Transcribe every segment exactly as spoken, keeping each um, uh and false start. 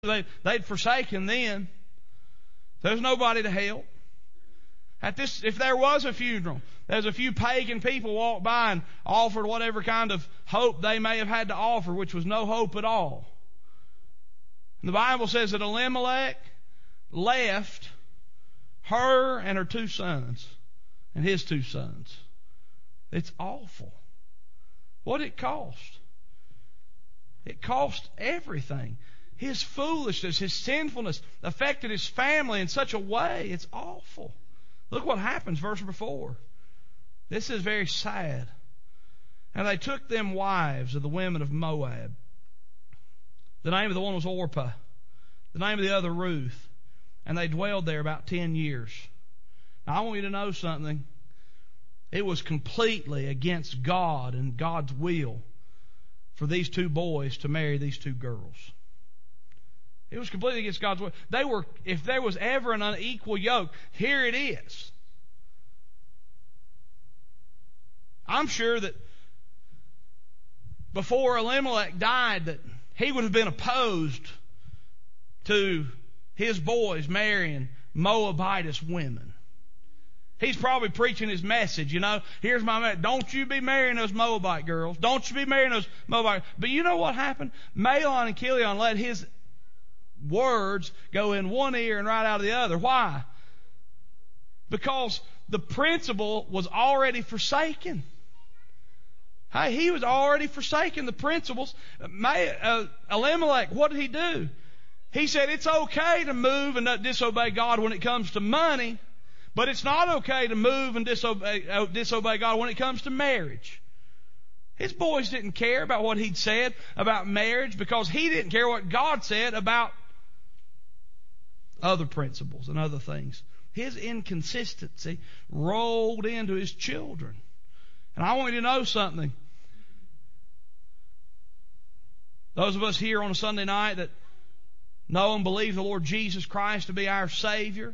They, they'd forsaken then. There's nobody to help. At this, if there was a funeral, there's a few pagan people walked by and offered whatever kind of hope they may have had to offer, which was no hope at all. And the Bible says that Elimelech left her and her two sons and his two sons. It's awful. What did it cost? It cost everything. His foolishness, his sinfulness affected his family in such a way. It's awful. Look what happens, verse number four. This is very sad. And they took them wives of the women of Moab. The name of the one was Orpah. The name of the other Ruth. And they dwelled there about ten years. Now I want you to know something. It was completely against God and God's will for these two boys to marry these two girls. It was completely against God's will. They were, if there was ever an unequal yoke, here it is. I'm sure that before Elimelech died, that he would have been opposed to his boys marrying Moabitess women. He's probably preaching his message, you know. Here's my message. Don't you be marrying those Moabite girls. Don't you be marrying those Moabite. But you know what happened? Mahlon and Chilion let his words go in one ear and right out of the other. Why? Because the principle was already forsaken. Hey, he was already forsaken the principles. May, uh, Elimelech, what did he do? He said it's okay to move and not disobey God when it comes to money, but it's not okay to move and disobey, uh, disobey God when it comes to marriage. His boys didn't care about what he'd said about marriage because he didn't care what God said about other principles and other things. His inconsistency rolled into his children. And I want you to know something. Those of us here on a Sunday night that know and believe the Lord Jesus Christ to be our Savior,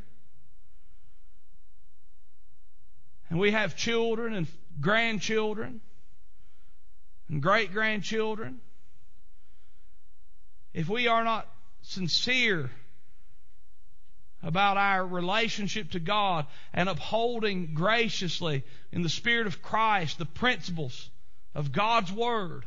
and we have children and grandchildren and great-grandchildren, if we are not sincere about our relationship to God and upholding graciously in the Spirit of Christ the principles of God's Word,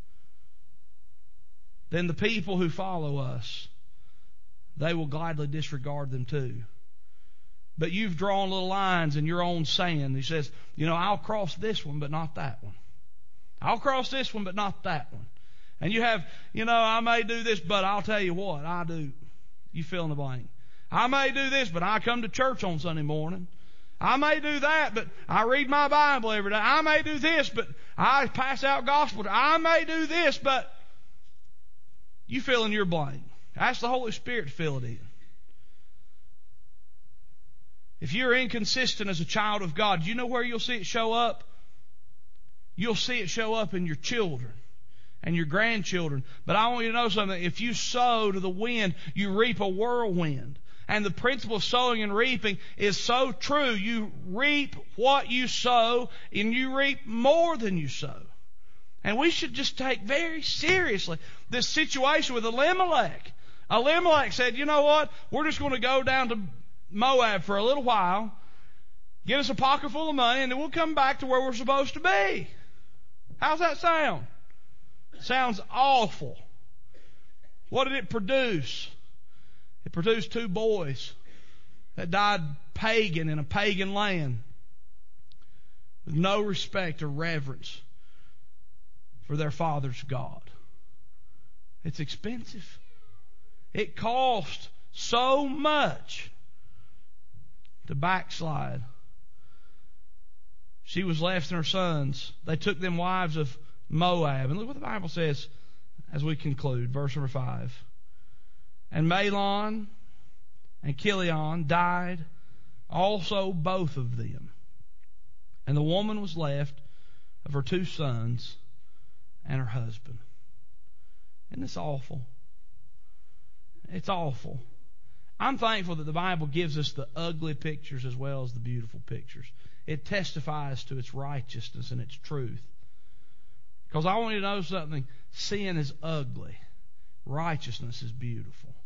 then the people who follow us, they will gladly disregard them too. But you've drawn little lines in your own sand. He says, you know, I'll cross this one, but not that one. I'll cross this one, but not that one. And you have, you know, I may do this, but I'll tell you what, I do. You fill in the blank. I may do this, but I come to church on Sunday morning. I may do that, but I read my Bible every day. I may do this, but I pass out gospel. I may do this, but you fill in your blank. Ask the Holy Spirit to fill it in. If you're inconsistent as a child of God, do you know where you'll see it show up? You'll see it show up in your children and your grandchildren. But I want you to know something. If you sow to the wind, you reap a whirlwind. And the principle of sowing and reaping is so true. You reap what you sow, and you reap more than you sow. And we should just take very seriously this situation with Elimelech. Elimelech said, you know what? We're just going to go down to Moab for a little while, get us a pocket full of money, and then we'll come back to where we're supposed to be. How's that sound? Sounds awful. What did it produce? It produced two boys that died pagan in a pagan land with no respect or reverence for their father's God. It's expensive. It cost so much to backslide. She was left and her sons. They took them wives of Moab. And look what the Bible says as we conclude. Verse number five. And Mahlon and Chilion died, also both of them. And the woman was left of her two sons and her husband. Isn't this awful? It's awful. I'm thankful that the Bible gives us the ugly pictures as well as the beautiful pictures. It testifies to its righteousness and its truth. Because I want you to know something. Sin is ugly. Righteousness is beautiful.